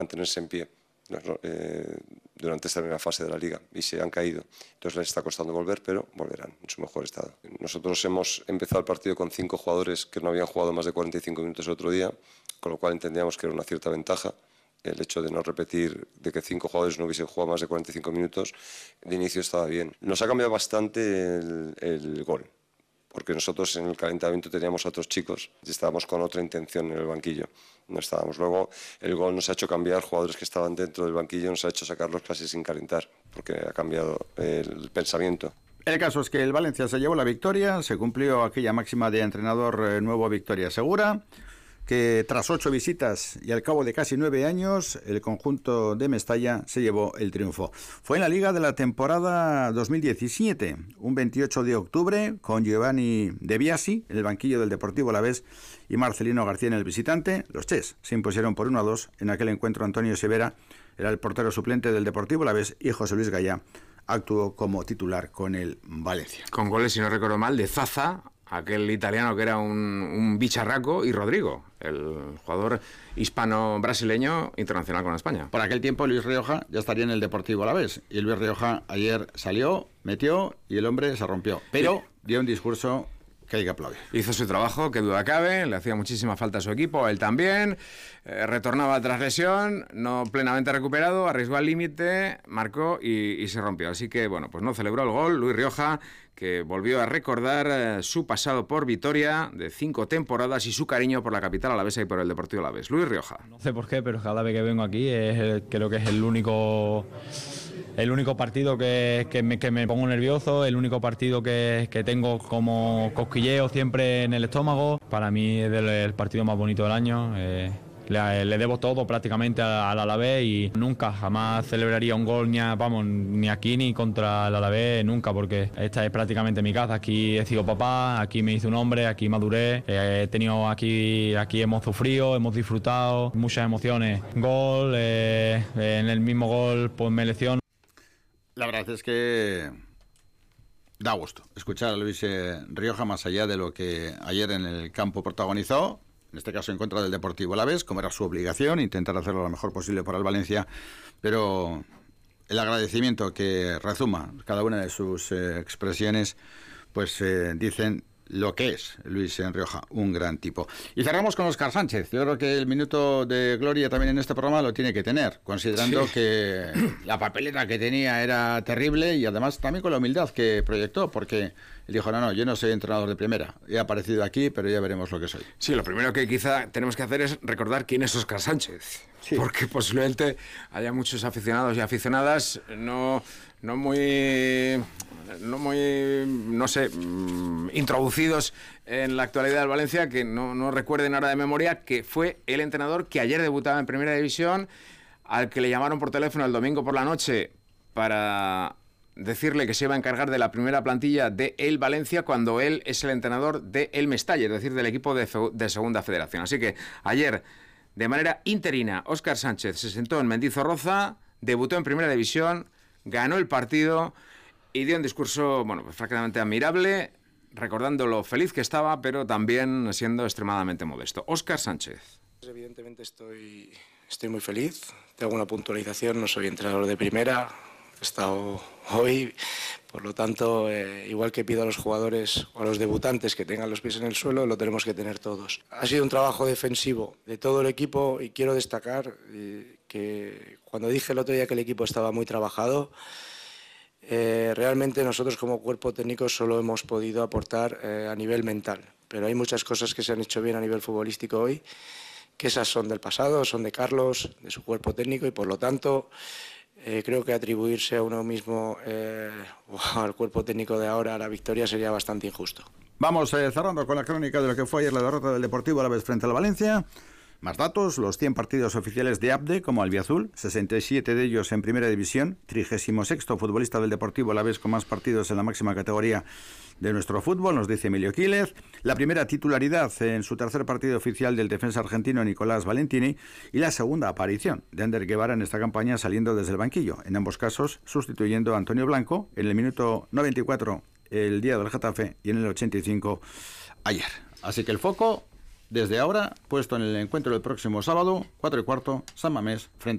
mantenerse en pie durante esta primera fase de la Liga y se han caído. Entonces les está costando volver, pero volverán en su mejor estado. Nosotros hemos empezado el partido con 5 jugadores que no habían jugado más de 45 minutos el otro día, con lo cual entendíamos que era una cierta ventaja el hecho de no repetir, de que 5 jugadores no hubiesen jugado más de 45 minutos. De inicio estaba bien. Nos ha cambiado bastante el gol, porque nosotros en el calentamiento teníamos a otros chicos y estábamos con otra intención en el banquillo. No estábamos. Luego el gol nos ha hecho cambiar jugadores que estaban dentro del banquillo, nos ha hecho sacarlos casi sin calentar, porque ha cambiado el pensamiento. El caso es que el Valencia se llevó la victoria, se cumplió aquella máxima de entrenador nuevo, victoria segura, que tras 8 visitas y al cabo de casi 9 años, el conjunto de Mestalla se llevó el triunfo. Fue en la Liga de la temporada 2017, un 28 de octubre, con Giovanni De Biasi en el banquillo del Deportivo Alavés y Marcelino García en el visitante. Los Ches se impusieron por 1-2. En aquel encuentro Antonio Severa era el portero suplente del Deportivo Alavés y José Luis Gallá actuó como titular con el Valencia. Con goles, si no recuerdo mal, de Zaza, aquel italiano que era un bicharraco, y Rodrigo, el jugador hispano-brasileño internacional con España. Por aquel tiempo Luis Rioja ya estaría en el Deportivo Alavés, y Luis Rioja ayer salió, metió y el hombre se rompió, pero dio un discurso que hay que aplaudir. Hizo su trabajo, que duda cabe, le hacía muchísima falta a su equipo, a él también, retornaba tras lesión, no plenamente recuperado, arriesgó al límite, marcó y se rompió. Así que, bueno, pues no celebró el gol Luis Rioja, que volvió a recordar su pasado por Vitoria de 5 temporadas y su cariño por la capital alavesa y por el Deportivo Alavés. Luis Rioja. No sé por qué, pero cada vez que vengo aquí creo que es el único partido que me pongo nervioso, el único partido que tengo como cosquilleo siempre en el estómago. Para mí es el partido más bonito del año. Le debo todo prácticamente al Alavés y nunca, jamás celebraría un gol ni aquí ni contra el Alavés, nunca, porque esta es prácticamente mi casa. Aquí he sido papá, aquí me hice un hombre, aquí maduré, he tenido aquí hemos sufrido, hemos disfrutado, muchas emociones. Gol, en el mismo gol pues me lesiono. La verdad es que da gusto escuchar a Luis Rioja, más allá de lo que ayer en el campo protagonizó, en este caso en contra del Deportivo Alavés, como era su obligación, intentar hacerlo lo mejor posible para el Valencia, pero el agradecimiento que rezuma cada una de sus expresiones, pues dicen lo que es Luis Rioja, un gran tipo. Y cerramos con Óscar Sánchez. Yo creo que el minuto de gloria también en este programa lo tiene que tener, considerando que la papeleta que tenía era terrible y además también con la humildad que proyectó, porque él dijo, no, yo no soy entrenador de primera, he aparecido aquí, pero ya veremos lo que soy. Sí, lo primero que quizá tenemos que hacer es recordar quién es Óscar Sánchez, sí, porque posiblemente haya muchos aficionados y aficionadas no sé, introducidos en la actualidad del Valencia, que no recuerden ahora de memoria que fue el entrenador que ayer debutaba en Primera División, al que le llamaron por teléfono el domingo por la noche para decirle que se iba a encargar de la primera plantilla de el Valencia, cuando él es el entrenador de el Mestalla, es decir, del equipo de Segunda Federación. Así que ayer, de manera interina, Óscar Sánchez se sentó en Mendizorroza, debutó en Primera División, ganó el partido y dio un discurso, bueno, pues francamente admirable, recordando lo feliz que estaba, pero también siendo extremadamente modesto. Óscar Sánchez. Evidentemente estoy muy feliz. Tengo una puntualización, no soy entrenador de primera, he estado hoy, por lo tanto, igual que pido a los jugadores o a los debutantes que tengan los pies en el suelo, lo tenemos que tener todos. Ha sido un trabajo defensivo de todo el equipo y quiero destacar que cuando dije el otro día que el equipo estaba muy trabajado, realmente nosotros como cuerpo técnico solo hemos podido aportar a nivel mental, pero hay muchas cosas que se han hecho bien a nivel futbolístico hoy, que esas son del pasado, son de Carlos, de su cuerpo técnico, y por lo tanto creo que atribuirse a uno mismo o al cuerpo técnico de ahora a la victoria sería bastante injusto. Vamos cerrando con la crónica de lo que fue ayer la derrota del Deportivo Alavés frente al Valencia. Más datos: los 100 partidos oficiales de Abde como albiazul, 67 de ellos en Primera División, 36º futbolista del Deportivo Alavés con más partidos en la máxima categoría de nuestro fútbol, nos dice Emilio Quílez. La primera titularidad en su tercer partido oficial del defensa argentino Nicolás Valentini, y la segunda aparición de Ander Guevara en esta campaña saliendo desde el banquillo, en ambos casos sustituyendo a Antonio Blanco en el minuto 94 el día del Getafe y en el 85 ayer. Así que el foco desde ahora puesto en el encuentro del próximo sábado, 4:15, San Mamés frente